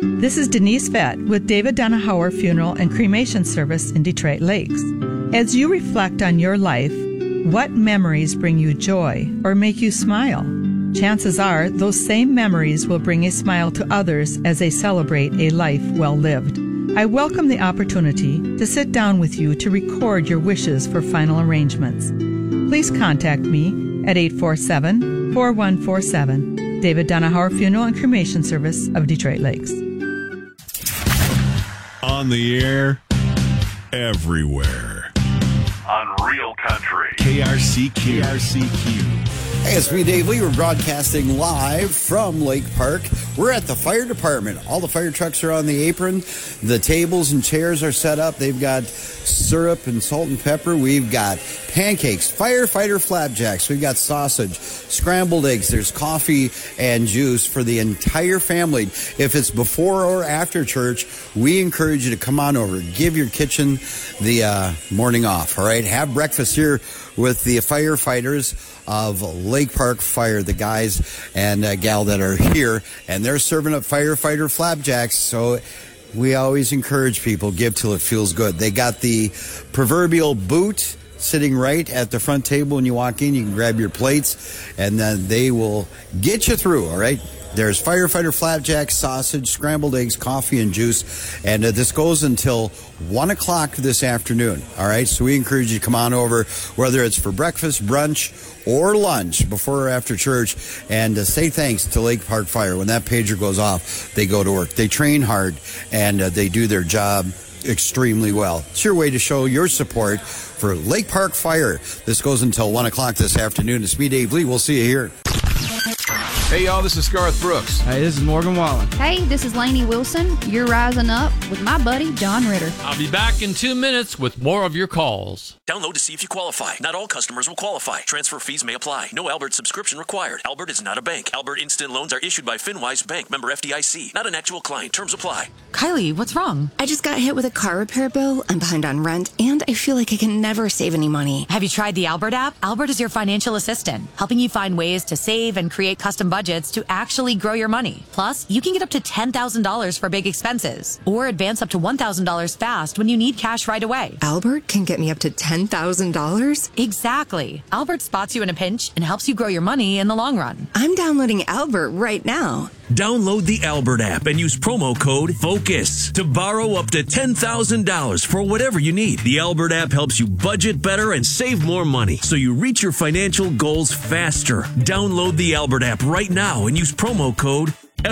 This is Denise Fett with David Donahauer Funeral and Cremation Service in Detroit Lakes. As you reflect on your life, what memories bring you joy or make you smile? Chances are those same memories will bring a smile to others as they celebrate a life well lived. I welcome the opportunity to sit down with you to record your wishes for final arrangements. Please contact me at 847-4147. David Donahauer Funeral and Cremation Service of Detroit Lakes. On the air, everywhere. On Real Country. KRCQ. Hey, it's me, Dave Lee. We're broadcasting live from Lake Park. We're at the fire department. All the fire trucks are on the apron. The tables and chairs are set up. They've got syrup and salt and pepper. We've got pancakes, firefighter flapjacks. We've got sausage, scrambled eggs. There's coffee and juice for the entire family. If it's before or after church, we encourage you to come on over. Give your kitchen the morning off, all right? Have breakfast here with the firefighters of Lake Park Fire, the guys and gal that are here, and they're serving up firefighter flapjacks. So we always encourage people, give till it feels good. They got the proverbial boot sitting right at the front table when you walk in. You can grab your plates, and then they will get you through, all right? There's firefighter flapjack, sausage, scrambled eggs, coffee, and juice. And this goes until 1 o'clock this afternoon. All right, so we encourage you to come on over, whether it's for breakfast, brunch, or lunch before or after church, and say thanks to Lake Park Fire. When that pager goes off, they go to work. They train hard, and they do their job extremely well. It's your way to show your support for Lake Park Fire. This goes until 1 o'clock this afternoon. It's me, Dave Lee. We'll see you here. Hey, y'all, this is Garth Brooks. Hey, this is Morgan Wallen. Hey, this is Lainey Wilson. You're rising up with my buddy, John Ritter. I'll be back in 2 minutes with more of your calls. Download to see if you qualify. Not all customers will qualify. Transfer fees may apply. No Albert subscription required. Albert is not a bank. Albert Instant Loans are issued by FinWise Bank, member FDIC. Not an actual client. Terms apply. Kylie, what's wrong? I just got hit with a car repair bill. I'm behind on rent, and I feel like I can never save any money. Have you tried the Albert app? Albert is your financial assistant, helping you find ways to save and create custom budgets to actually grow your money. Plus, you can get up to $10,000 for big expenses, or advance up to $1,000 fast when you need cash right away. Albert can get me up to $10,000? Exactly. Albert spots you in a pinch and helps you grow your money in the long run. I'm downloading Albert right now. Download the Albert app and use promo code FOCUS to borrow up to $10,000 for whatever you need. The Albert app helps you budget better and save more money so you reach your financial goals faster. Download the Albert app right now and use promo code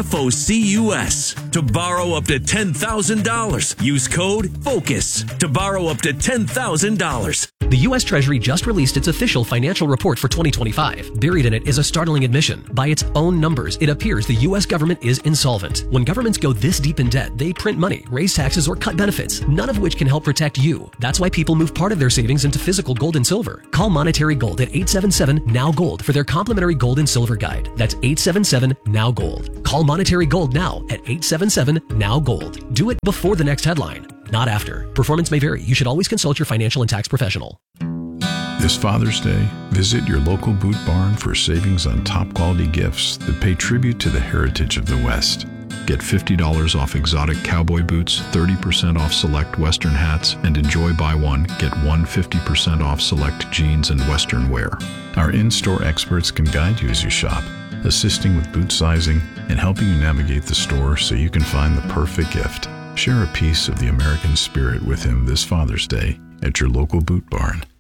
FOCUS to borrow up to $10,000. Use code FOCUS to borrow up to $10,000. The U.S. Treasury just released its official financial report for 2025. Buried in it is a startling admission. By its own numbers, it appears the U.S. government is insolvent. When governments go this deep in debt, they print money, raise taxes, or cut benefits, none of which can help protect you. That's why people move part of their savings into physical gold and silver. Call Monetary Gold at 877-NOW-GOLD for their complimentary gold and silver guide. That's 877-NOW-GOLD. Call Monetary Gold now at 877-NOW-GOLD. Do it before the next headline, not after. Performance may vary. You should always consult your financial and tax professional. This Father's Day, visit your local Boot Barn for savings on top quality gifts that pay tribute to the heritage of the West. Get $50 off exotic cowboy boots, 30% off select Western hats, and enjoy buy one, get one 50% off select jeans and Western wear. Our in-store experts can guide you as you shop, assisting with boot sizing and helping you navigate the store so you can find the perfect gift. Share a piece of the American spirit with him this Father's Day at your local Boot Barn.